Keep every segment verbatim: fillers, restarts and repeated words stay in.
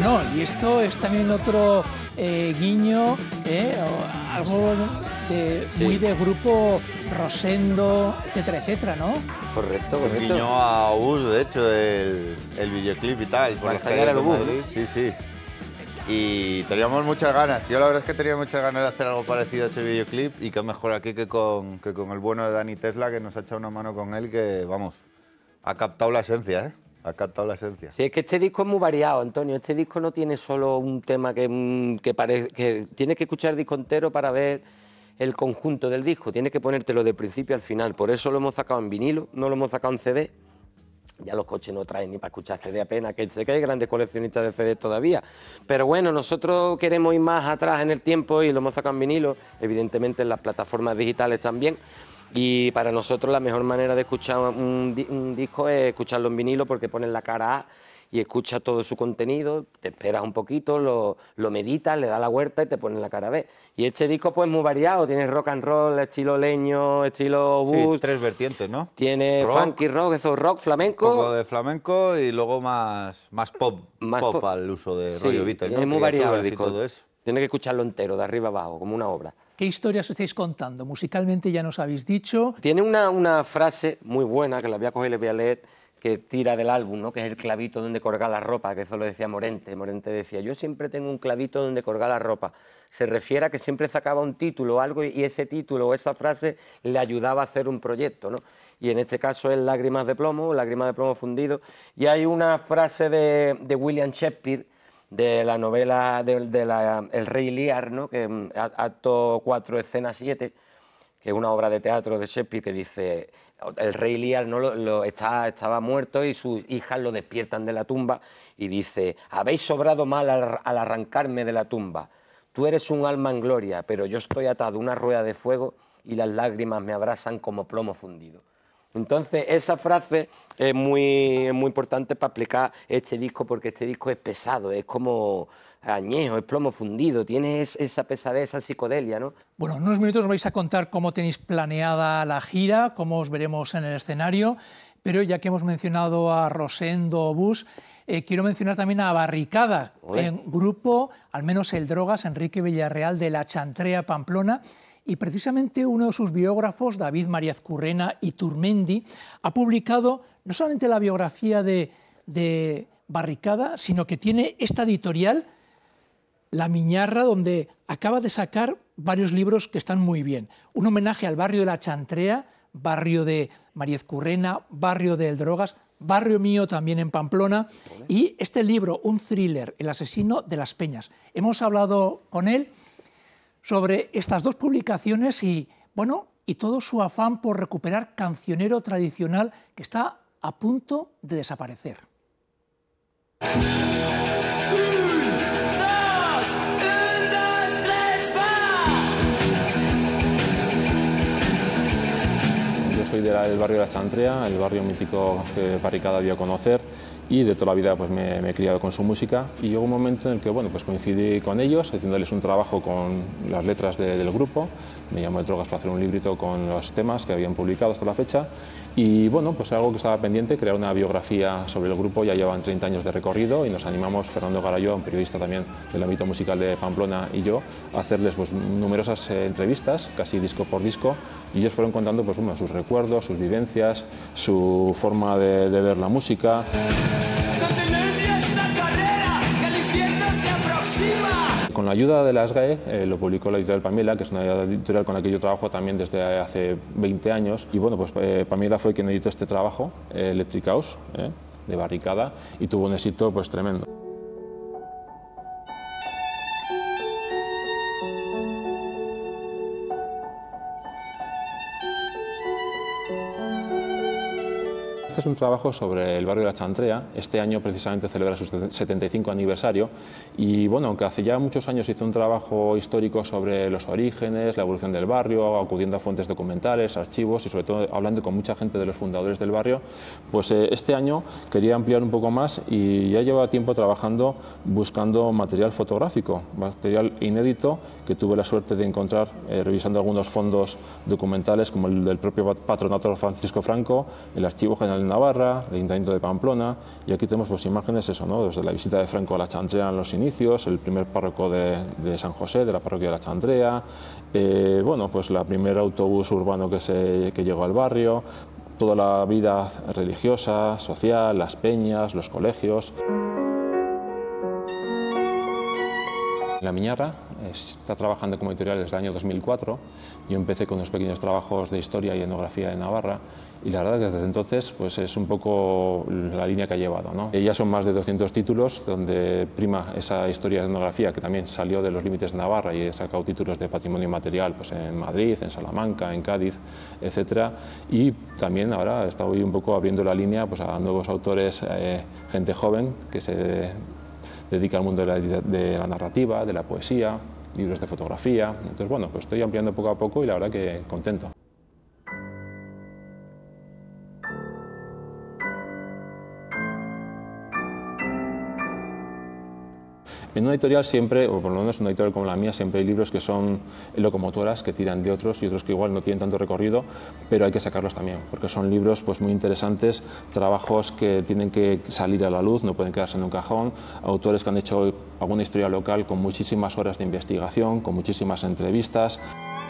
Bueno, y esto es también otro eh, guiño, eh, o algo de, Sí. muy de grupo Rosendo, etcétera, etcétera, ¿no? Correcto, Un correcto. guiño a Obús, de hecho, el, el videoclip y tal, por Va a las estallar calles el de Obús, Madrid. Sí, sí. Y teníamos muchas ganas. Yo la verdad es que tenía muchas ganas de hacer algo parecido a ese videoclip y qué mejor aquí que con, que con el bueno de Dani Tesla, que nos ha echado una mano con él, que, vamos, ha captado la esencia, ¿eh? Ha captado la esencia. Sí, es que este disco es muy variado, Antonio. Este disco no tiene solo un tema que, mm, que parece... que tienes que escuchar el disco entero para ver el conjunto del disco. Tienes que ponértelo del principio al final. Por eso lo hemos sacado en vinilo, no lo hemos sacado en C D. Ya los coches no traen ni para escuchar C D apenas, que sé que hay grandes coleccionistas de C D todavía. Pero bueno, nosotros queremos ir más atrás en el tiempo y lo hemos sacado en vinilo, evidentemente en las plataformas digitales también. Y para nosotros la mejor manera de escuchar un, di un disco es escucharlo en vinilo, porque pones la cara A y escuchas todo su contenido, te esperas un poquito, lo, lo meditas, le das la vuelta y te pones la cara B. Y este disco pues muy variado, tiene rock and roll, estilo leño, estilo bus, Sí, tres vertientes, ¿no? tiene Rock, funky rock, eso rock, un flamenco. poco de flamenco y luego más, más pop, Más pop pop. al uso de Sí, rollo Beatles, ¿no? es muy variado el Criaturas y disco. todo eso. Tienes que escucharlo entero, de arriba abajo, como una obra. ¿Qué historias estáis contando? Musicalmente ya nos habéis dicho. Tiene una, una frase muy buena, que la voy a coger y la voy a leer, que tira del álbum, ¿no? Que es el clavito donde colgar la ropa, que eso lo decía Morente. Morente decía, yo siempre tengo un clavito donde colgar la ropa. Se refiere a que siempre sacaba un título o algo y ese título o esa frase le ayudaba a hacer un proyecto, ¿no? Y en este caso es Lágrimas de plomo, Lágrimas de plomo fundido. Y hay una frase de, de William Shakespeare, de la novela de, de la, El Rey Lear, ¿no? Que mm, acto cuatro, escena siete, que es una obra de teatro de Shakespeare, que dice, el rey Lear no lo, lo, está, estaba muerto y sus hijas lo despiertan de la tumba y dice, habéis sobrado mal al, al arrancarme de la tumba. Tú eres un alma en gloria, pero yo estoy atado a una rueda de fuego y las lágrimas me abrasan como plomo fundido. Entonces, esa frase es muy, muy importante para explicar este disco, porque este disco es pesado, es como añejo, es plomo fundido, tiene esa pesadez, esa psicodelia, ¿no? Bueno, en unos minutos os vais a contar cómo tenéis planeada la gira, cómo os veremos en el escenario, pero ya que hemos mencionado a Rosendo Obús, eh, quiero mencionar también a Barricada, en grupo, al menos el Drogas, Enrique Villarreal, de La Chantrea, Pamplona. Y precisamente uno de sus biógrafos, David Mariazcurrena Iturmendi, ha publicado no solamente la biografía de, de Barricada, sino que tiene esta editorial, La Miñarra, donde acaba de sacar varios libros que están muy bien. Un homenaje al barrio de La Chantrea, barrio de Mariazcurrena, barrio del Drogas, barrio mío también en Pamplona, y este libro, un thriller, El asesino de las Peñas. Hemos hablado con él sobre estas dos publicaciones y, bueno, y todo su afán por recuperar cancionero tradicional que está a punto de desaparecer. Yo soy del barrio de La Chantrea, el barrio mítico que Barricada dio a conocer, y de toda la vida pues, me, me he criado con su música, y llegó un momento en el que bueno, pues coincidí con ellos, haciéndoles un trabajo con las letras de, del grupo. Me llamó el Drogas para hacer un librito con los temas que habían publicado hasta la fecha, y bueno, pues algo que estaba pendiente, crear una biografía sobre el grupo. Ya llevan treinta años de recorrido y nos animamos, Fernando Garayó, un periodista también del ámbito musical de Pamplona, y yo, a hacerles pues, numerosas eh, entrevistas, casi disco por disco, y ellos fueron contando pues, bueno, sus recuerdos, sus vivencias, su forma de, de ver la música. Con la ayuda de la S G A E, eh, lo publicó la editorial Pamela, que es una editorial con la que yo trabajo también desde hace veinte años. Y bueno, pues eh, Pamela fue quien editó este trabajo, eh, Electric House, eh, de Barricada, y tuvo un éxito pues tremendo. Este es un trabajo sobre el barrio de La Chantrea. Este año precisamente celebra su setenta y cinco aniversario, y bueno, aunque hace ya muchos años hizo un trabajo histórico sobre los orígenes, la evolución del barrio, acudiendo a fuentes documentales, archivos y sobre todo hablando con mucha gente de los fundadores del barrio, pues eh, este año quería ampliar un poco más y ya lleva tiempo trabajando buscando material fotográfico, material inédito que tuve la suerte de encontrar eh, revisando algunos fondos documentales como el del propio Patronato Francisco Franco, el Archivo General Navarra, el Ayuntamiento de Pamplona, y aquí tenemos pues, imágenes, eso, ¿no? Desde la visita de Franco a la Chantrea en los inicios, el primer párroco de, de San José, de la parroquia de la Chantrea, eh, bueno, pues la primer autobús urbano que, se, que llegó al barrio, toda la vida religiosa, social, las peñas, los colegios. La Miñarra está trabajando como editorial desde el año dos mil cuatro. Yo empecé con unos pequeños trabajos de historia y etnografía de Navarra y la verdad es que desde entonces pues es un poco la línea que ha llevado, ¿no? Ya son más de doscientos títulos donde prima esa historia y etnografía que también salió de los límites de Navarra y he sacado títulos de patrimonio material pues en Madrid, en Salamanca, en Cádiz, etcétera. Y también ahora estoy un poco abriendo la línea pues, a nuevos autores, eh, gente joven que se dedica al mundo de la, de la narrativa, de la poesía, libros de fotografía. Entonces, bueno, pues estoy ampliando poco a poco y la verdad que contento. En una editorial siempre, o por lo menos en una editorial como la mía, siempre hay libros que son locomotoras, que tiran de otros y otros que igual no tienen tanto recorrido, pero hay que sacarlos también, porque son libros pues, muy interesantes, trabajos que tienen que salir a la luz, no pueden quedarse en un cajón, autores que han hecho alguna historia local con muchísimas horas de investigación, con muchísimas entrevistas.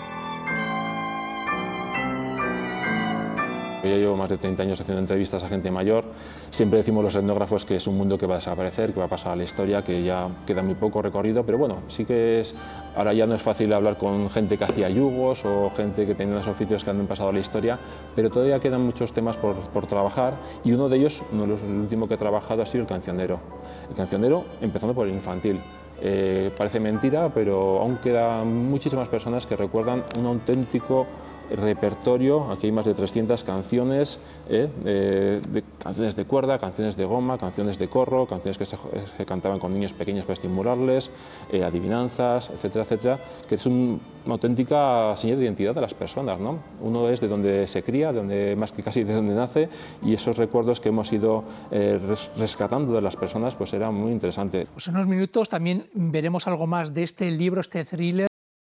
Yo llevo más de treinta años haciendo entrevistas a gente mayor. Siempre decimos los etnógrafos que es un mundo que va a desaparecer, que va a pasar a la historia, que ya queda muy poco recorrido, pero bueno, sí que es, ahora ya no es fácil hablar con gente que hacía yugos o gente que tenía unos oficios que han pasado a la historia, pero todavía quedan muchos temas por, por trabajar y uno de ellos, uno de los, el último que he trabajado ha sido el cancionero. El cancionero, empezando por el infantil. Eh, parece mentira, pero aún quedan muchísimas personas que recuerdan un auténtico repertorio. Aquí hay más de trescientas canciones, eh, de, de canciones de cuerda, canciones de goma, canciones de corro, canciones que se, se cantaban con niños pequeños para estimularles, eh, adivinanzas, etcétera, etcétera, que es un, una auténtica señal de identidad de las personas, ¿no? Uno es de donde se cría, de donde, más que casi de donde nace, y esos recuerdos que hemos ido eh, res, rescatando de las personas, pues era muy interesante. Pues en unos minutos también veremos algo más de este libro, este thriller,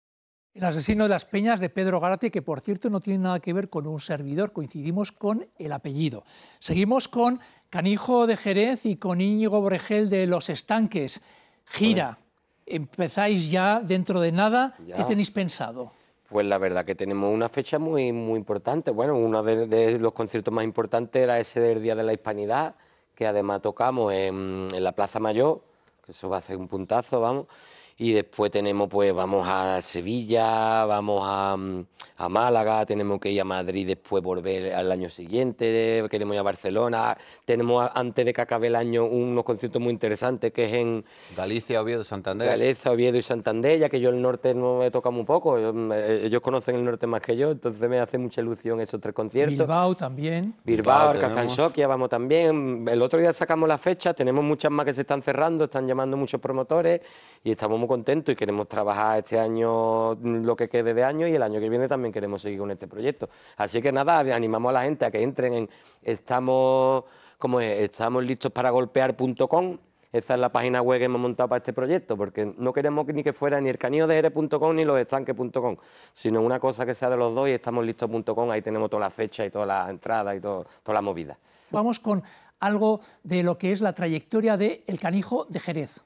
El asesino de las Peñas, de Pedro Gárate, que por cierto no tiene nada que ver con un servidor, coincidimos con el apellido. Seguimos con Canijo de Jerez y con Íñigo Borregel de Los Estanques. Gira, empezáis ya dentro de nada. Ya. ¿Qué tenéis pensado? Pues la verdad que tenemos una fecha muy, muy importante. Bueno, uno de, de los conciertos más importantes era ese del Día de la Hispanidad, que además tocamos en, en la Plaza Mayor, que eso va a ser un puntazo, vamos. Y después tenemos, pues, vamos a Sevilla, vamos a, a Málaga, tenemos que ir a Madrid, después volver al año siguiente, queremos ir a Barcelona. Tenemos, antes de que acabe el año, unos conciertos muy interesantes, que es en Galicia, Oviedo, Santander. Galicia, Oviedo y Santander, ya que yo el norte no me toca muy poco. Ellos conocen el norte más que yo, entonces me hace mucha ilusión esos tres conciertos. Bilbao también. Bilbao, Arcazansoquia, vamos también. El otro día sacamos la fecha, tenemos muchas más que se están cerrando, están llamando muchos promotores y estamos muy contentos y queremos trabajar este año lo que quede de año y el año que viene también queremos seguir con este proyecto. Así que nada, animamos a la gente a que entren en estamos, ¿cómo es? estamos listos para golpear punto com. Esa es la página web que hemos montado para este proyecto, porque no queremos ni que fuera ni el canillo de jerez punto com ni los estanques punto com, sino una cosa que sea de los dos, y estamos listos punto com, ahí tenemos todas las fechas y todas las entradas y todo, toda la movida. Vamos con algo de lo que es la trayectoria de El Canijo de Jerez.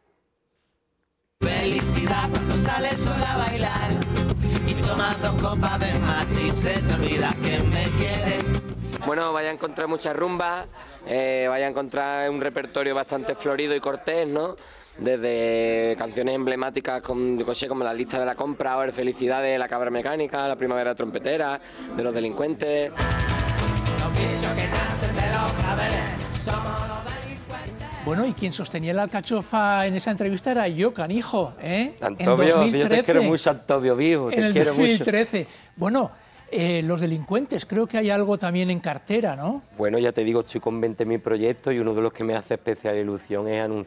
Felicidad cuando sales sola a bailar y tomas dos copas de más y se te olvida que me quieres. Bueno, vaya a encontrar muchas rumbas, eh, vaya a encontrar un repertorio bastante florido y cortés, ¿no? Desde canciones emblemáticas como, como La Lista de la Compra o El Felicidad de La Cabra Mecánica, La Primavera Trompetera, de Los Delincuentes. Los bichos que nacen de los claveles somos los delincuentes. Bueno, y quien sostenía la alcachofa en esa entrevista era yo, Canijo, ¿eh? Antobio, en dos mil trece, yo te quiero mucho, Antobio Vivo, te en el quiero dos mil trece. Mucho. Bueno, eh, Los Delincuentes, creo que hay algo también en cartera, ¿no? Bueno, ya te digo, estoy con veinte mil proyectos y uno de los que me hace especial ilusión es anunciar